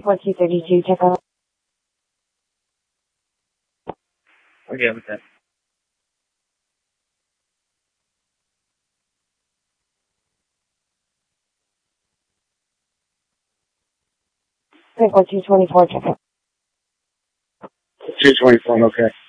What 232, check out. Okay, what's that? What 224, check out. 224, okay.